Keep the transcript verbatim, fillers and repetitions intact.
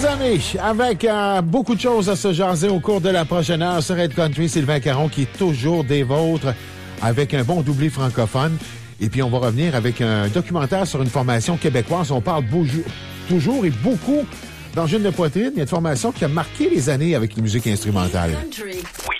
amis, avec euh, beaucoup de choses à se jaser au cours de la prochaine heure sur Red Country, Sylvain Caron qui est toujours des vôtres avec un bon doublé francophone. Et puis, on va revenir avec un documentaire sur une formation québécoise. On parle bouge- toujours et beaucoup d'Angine de poitrine. Il y a une formation qui a marqué les années avec les musiques instrumentales. Country. Oui.